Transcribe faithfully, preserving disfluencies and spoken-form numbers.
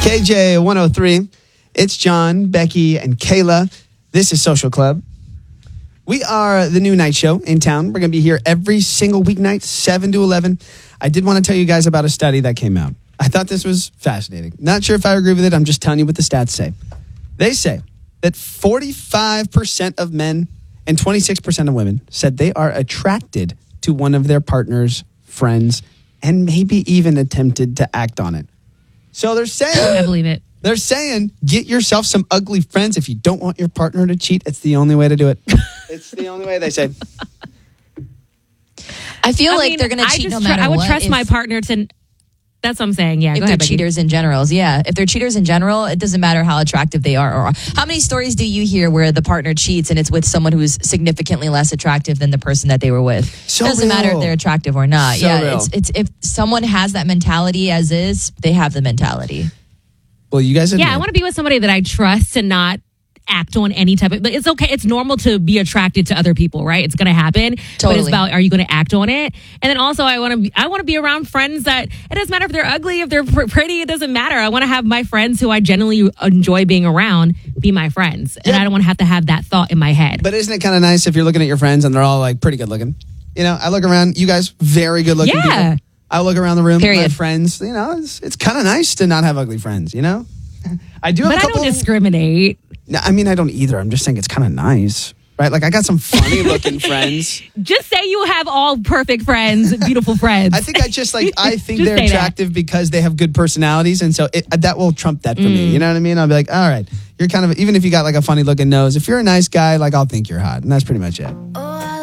K J one oh three. It's John, Becky, and Kayla. This is Social Club. We are the new night show in town. We're going to be here every single weeknight, seven to eleven. I did want to tell you guys about a study that came out. I thought this was fascinating. Not sure if I agree with it. I'm just telling you what the stats say. They say that forty-five percent of men and twenty-six percent of women said they are attracted to one of their partner's friends and maybe even attempted to act on it. So they're saying... I believe it. They're saying, get yourself some ugly friends if you don't want your partner to cheat. It's the only way to do it. It's the only way, they say. I feel I like mean, they're going to I cheat just no tr- matter I would what. trust if, my partner to... That's what I'm saying, yeah. If Go they're ahead, Becky. cheaters in general, yeah. If they're cheaters in general, it doesn't matter how attractive they are. Or how many stories do you hear where the partner cheats and it's with someone who's significantly less attractive than the person that they were with? So it doesn't real. matter if they're attractive or not. So yeah, real. it's it's if someone has that mentality as is, they have the mentality. Well, you guys admit. Yeah, I want to be with somebody that I trust and not act on any type of... But it's okay. It's normal to be attracted to other people, right? It's going to happen. But it's Totally. about, are you going to act on it? And then also, I want to I want to be around friends that... It doesn't matter if they're ugly, if they're pr- pretty. It doesn't matter. I want to have my friends who I genuinely enjoy being around be my friends. And Yeah. I don't want to have to have that thought in my head. But isn't it kind of nice if you're looking at your friends and they're all like pretty good looking? You know, I look around, you guys, very good looking Yeah. people. I look around the room, my Period. friends, you know, it's, it's kind of nice to not have ugly friends, you know? I do have But a I couple... don't discriminate. No, I mean, I don't either. I'm just saying it's kind of nice, right? Like, I got some funny looking friends. Just say you have all perfect friends, beautiful friends. I think I just like, I think Just they're say that. attractive because they have good personalities. And so it, that will trump that for me. You know what I mean? I'll be like, all right, you're kind of, even if you got like a funny looking nose, if you're a nice guy, like, I'll think you're hot. And that's pretty much it. Oh, I